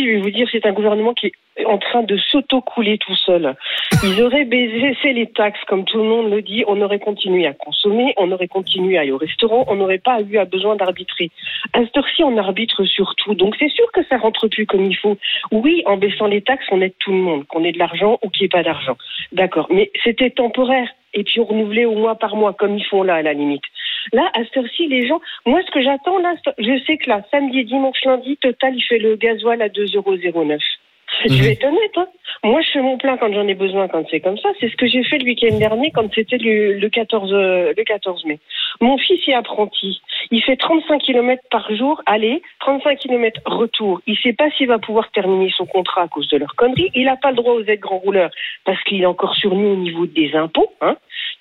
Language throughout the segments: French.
je vais vous dire, c'est un gouvernement qui est en train de s'auto-couler tout seul. Ils auraient baissé les taxes, comme tout le monde le dit, on aurait continué à consommer, on aurait continué à aller au restaurant, on n'aurait pas eu besoin d'arbitrer. À cette heure-ci, on arbitre sur tout. Donc c'est sûr que ça rentre plus comme il faut. Oui, en baissant les taxes, on aide tout le monde, qu'on ait de l'argent ou qu'il n'y ait pas d'argent. D'accord, mais c'était temporaire. Et puis on renouvelait au mois par mois, comme ils font là, à la limite. Là, à cette heure-ci, les gens... Moi, ce que j'attends, là, je sais que là, samedi, dimanche, lundi, Total, il fait le gasoil à 2,09 €. Je vais être honnête, hein. Moi, je fais mon plein quand j'en ai besoin, quand c'est comme ça. C'est ce que j'ai fait le week-end dernier, quand c'était le 14 mai. Mon fils est apprenti. Il fait 35 km par jour, aller, 35 km retour. Il sait pas s'il va pouvoir terminer son contrat à cause de leurs conneries. Il n'a pas le droit aux aides grand rouleurs, parce qu'il est encore sur nous au niveau des impôts, hein.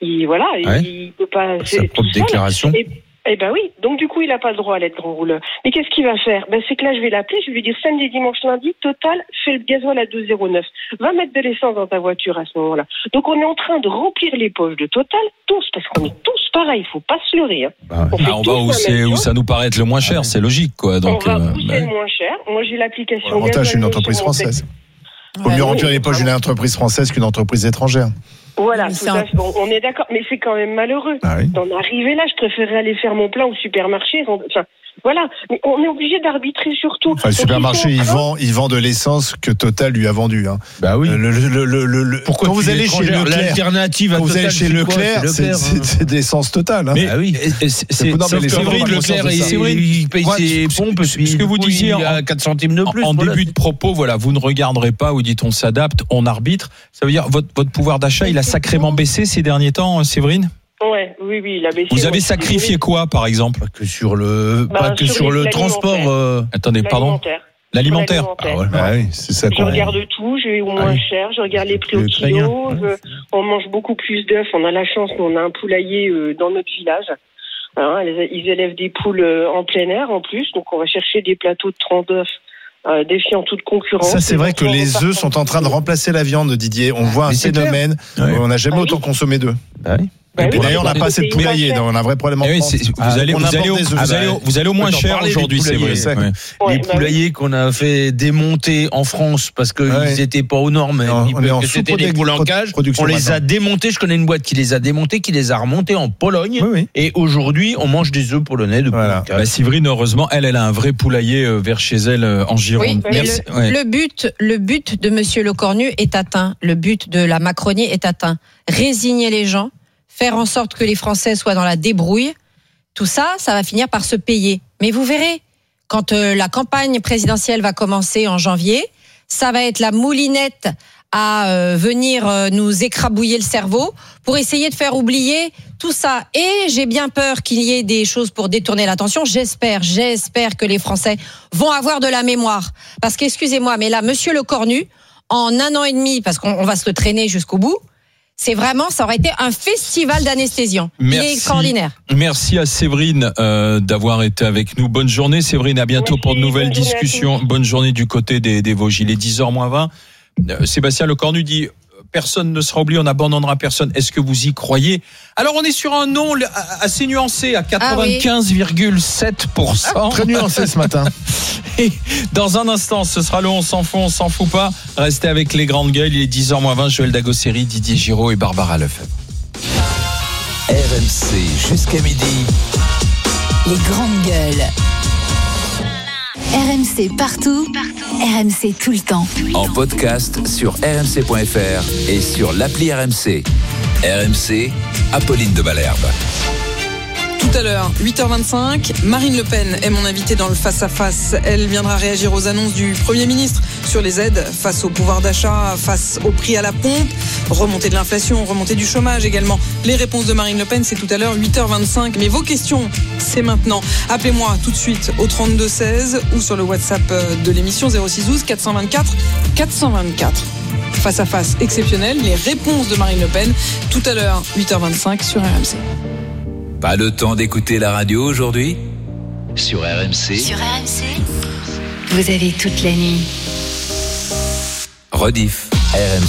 Il peut pas... Sa propre déclaration. Eh ben oui, donc du coup il n'a pas le droit à l'aide grand rouleur. Mais qu'est-ce qu'il va faire ? C'est que là je vais l'appeler, je vais lui dire samedi, dimanche, lundi, Total, fais le gasoil à 2,09 €. Va mettre de l'essence dans ta voiture à ce moment-là. Donc on est en train de remplir les poches de Total, tous, parce qu'on est tous pareils, il faut pas se leurrer. Hein. On va où ça nous paraît être le moins cher, c'est logique quoi. Donc, on va pousser le moins cher. Moi j'ai l'application. L'avantage c'est une entreprise française. Il vaut mieux remplir les poches d'une entreprise française qu'une entreprise étrangère. Voilà, tout à fait. Bon, on est d'accord, mais c'est quand même malheureux. D'en arriver là, je préférerais aller faire mon plein au supermarché. Enfin, voilà, mais on est obligé d'arbitrer sur tout. Enfin, le supermarché, il vend de l'essence que Total lui a vendue. Hein. Bah oui. Pourquoi quand vous allez chez Leclerc, l'alternative à quand vous allez chez Leclerc, c'est de l'essence Total. Hein. Mais oui, c'est vrai, Leclerc, il paye ses pompes. Ce que vous disiez à 4 centimes de plus. En début de propos, voilà, vous ne regarderez pas, vous dites on s'adapte, on arbitre. Ça veut dire votre pouvoir d'achat, il a sacrément baissé ces derniers temps, Séverine ? Oui, il a baissé. Vous avez sacrifié quoi, par exemple ? Pas que sur le transport. Attendez, pardon. L'alimentaire. Oui, c'est ça. Je regarde tout, je vais au moins cher, je regarde les prix au kilo. On mange beaucoup plus d'œufs. On a la chance, on a un poulailler dans notre village. Alors, ils élèvent des poules en plein air en plus, donc on va chercher des plateaux de 30 œufs. Défiant toute concurrence. Ça, c'est vrai que les œufs sont en train de remplacer la viande, Didier. On voit un phénomène. On n'a jamais autant consommé d'œufs. Et d'ailleurs, on n'a pas assez de poulailler, donc on a un vrai problème en France. Vous allez au moins cher aujourd'hui, c'est vrai. Les poulaillers qu'on a fait démonter en France parce qu'ils n'étaient pas aux normes, que c'était des poules en cage, on les a démontés. Je connais une boîte qui les a démontés, qui les a remontés en Pologne. Et aujourd'hui, on mange des œufs polonais de poules en cage. Séverine, heureusement, elle a un vrai poulailler vers chez elle en Gironde. Le but de Monsieur Lecornu est atteint. Le but de la Macronie est atteint. Résigner les gens. Faire en sorte que les Français soient dans la débrouille, tout ça, ça va finir par se payer. Mais vous verrez, quand la campagne présidentielle va commencer en janvier, ça va être la moulinette à venir nous écrabouiller le cerveau pour essayer de faire oublier tout ça. Et j'ai bien peur qu'il y ait des choses pour détourner l'attention. J'espère que les Français vont avoir de la mémoire. Parce qu'excusez-moi, mais là, Monsieur Lecornu, en 1 an et demi, parce qu'on va se le traîner jusqu'au bout, ça aurait été un festival d'anesthésiants. Il est extraordinaire. Merci à Séverine d'avoir été avec nous. Bonne journée Séverine, à bientôt pour de nouvelles discussions. Bonne journée du côté des Vosges. Il est 10h moins 20. Sébastien Lecornu dit personne ne sera oublié, on n'abandonnera personne. Est-ce que vous y croyez ? Alors on est sur un non assez nuancé à 95,7%. Très nuancé ce matin. Et dans un instant, ce sera le on s'en fout pas. Restez avec les grandes gueules, il est 10h moins 20. Joël Dagosseri, Didier Giraud et Barbara Lefebvre. RMC jusqu'à midi. Les grandes gueules. RMC partout. RMC tout le temps. En podcast sur rmc.fr et sur l'appli RMC. RMC, Apolline de Malherbe. Tout à l'heure, 8h25, Marine Le Pen est mon invitée dans le face-à-face. Elle viendra réagir aux annonces du Premier ministre sur les aides face au pouvoir d'achat, face au prix à la pompe, remontée de l'inflation, remontée du chômage également. Les réponses de Marine Le Pen, c'est tout à l'heure, 8h25. Mais vos questions, c'est maintenant. Appelez-moi tout de suite au 3216 ou sur le WhatsApp de l'émission 0612 424 424. Face-à-face exceptionnel, les réponses de Marine Le Pen, tout à l'heure, 8h25 sur RMC. Pas le temps d'écouter la radio aujourd'hui ? Sur RMC. Sur RMC, vous avez toute la nuit. Rediff. RMC.